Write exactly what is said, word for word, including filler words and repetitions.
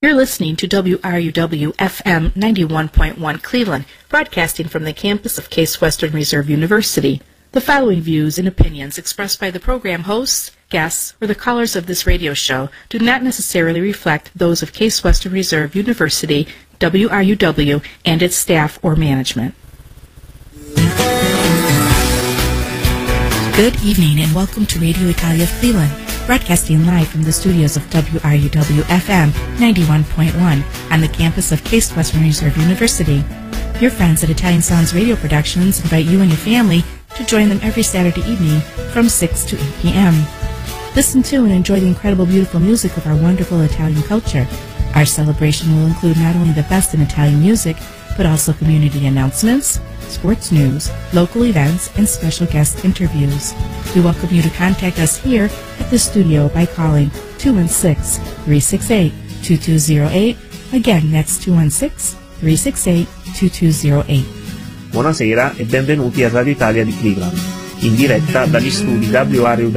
You're listening to W R U W F M ninety-one point one Cleveland, broadcasting from the campus of Case Western Reserve University. The following views and opinions expressed by the program hosts, guests, or the callers of this radio show do not necessarily reflect those of Case Western Reserve University, W R U W, and its staff or management. Good evening and welcome to Radio Italia of Cleveland, broadcasting live from the studios of W R U W F M ninety-one point one on the campus of Case Western Reserve University. Your friends at Italian Sounds Radio Productions invite you and your family to join them every Saturday evening from six to eight p.m. Listen to and enjoy the incredible, beautiful music of our wonderful Italian culture. Our celebration will include not only the best in Italian music, but also community announcements, sports news, local events, and special guest interviews. We welcome you to contact us here at the studio by calling two one six, three six eight, two two zero eight. Again, that's two one six, three six eight, two two zero eight. Buonasera e benvenuti a Radio Italia di Cleveland, in diretta dagli studi W R U W